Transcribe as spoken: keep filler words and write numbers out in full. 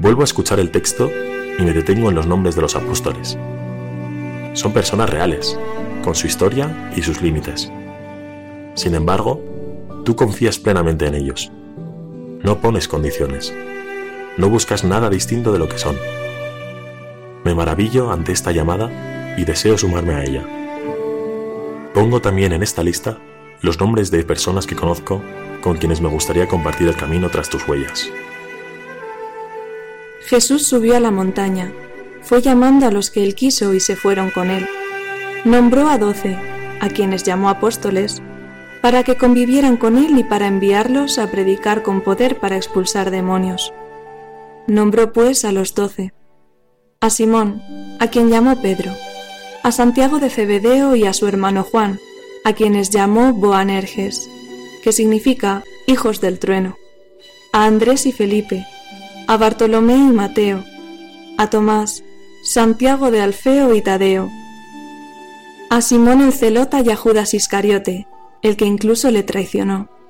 Vuelvo a escuchar el texto y me detengo en los nombres de los apóstoles. Son personas reales, con su historia y sus límites. Sin embargo, tú confías plenamente en ellos. No pones condiciones. No buscas nada distinto de lo que son. Me maravillo ante esta llamada y deseo sumarme a ella. Pongo también en esta lista los nombres de personas que conozco con quienes me gustaría compartir el camino tras tus huellas. Jesús subió a la montaña, fue llamando a los que él quiso y se fueron con él. Nombró a doce, a quienes llamó apóstoles, para que convivieran con él y para enviarlos a predicar con poder para expulsar demonios. Nombró pues a los doce: a Simón, a quien llamó Pedro, a Santiago de Zebedeo y a su hermano Juan, a quienes llamó Boanerges, que significa hijos del trueno, a Andrés y Felipe, a Bartolomé y Mateo, a Tomás, Santiago de Alfeo y Tadeo, a Simón el Zelota y a Judas Iscariote, el que incluso le traicionó.